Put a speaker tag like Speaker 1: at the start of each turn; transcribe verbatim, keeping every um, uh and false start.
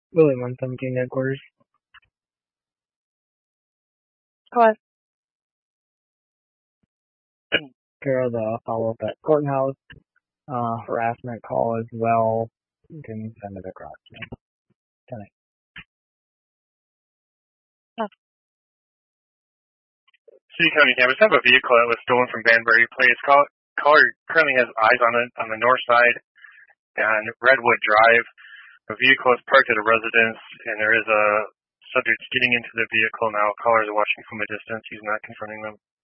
Speaker 1: William one seventeen headquarters.
Speaker 2: Go ahead.
Speaker 1: Care of the follow-up at courthouse. Uh, harassment call as well. You can send it across to me tonight.
Speaker 3: City County cameras have a vehicle that was stolen from Banbury Place. Call, caller currently has eyes on it on the north side on Redwood Drive. The vehicle is parked at a residence, and there is a subject getting into the vehicle now. Callers are watching from a distance. He's not confronting them.